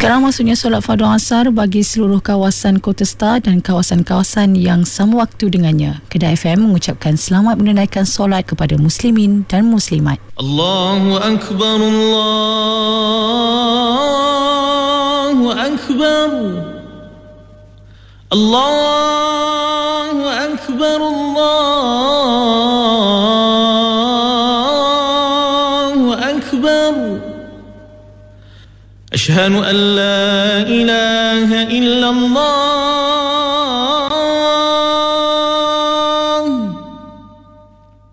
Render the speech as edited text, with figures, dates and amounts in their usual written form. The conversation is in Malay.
Sekarang maksudnya solat fardu asar bagi seluruh kawasan Kota Star dan kawasan-kawasan yang sama waktu dengannya. Kedah FM mengucapkan selamat menunaikan solat kepada muslimin dan muslimat. Allahu Akbar, Allahu Akbar, Allahu Akbar, Allahu Akbar. أشهد أن لا إله إلا الله